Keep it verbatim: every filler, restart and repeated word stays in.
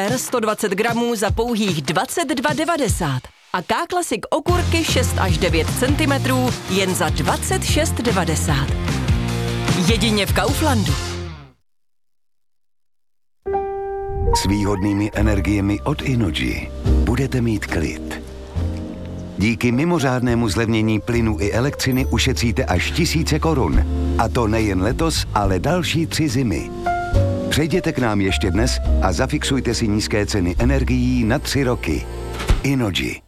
Super sto dvacet gramů za pouhých dvacet dva devadesát. A K-Classic okurky šest až devět centimetrů jen za dvacet šest devadesát. Jedině v Kauflandu. S výhodnými energiemi od Innogy budete mít klid. Díky mimořádnému zlevnění plynu i elektřiny ušetříte až tisíce korun. A to nejen letos, ale další tři zimy. Přejděte k nám ještě dnes a zafixujte si nízké ceny energií na tři roky. Innogy.